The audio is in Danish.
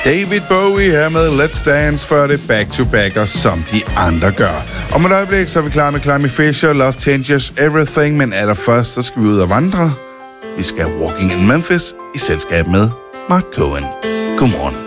David Bowie her med Let's Dance, før det back-to-backer, som de andre gør. Om et øjeblik, så er vi klar med Climby Fisher, Love Changes Everything, men allerførst, så skal vi ud og vandre. Vi skal Walking in Memphis i selskab med Mark Cohen. Godmorgen.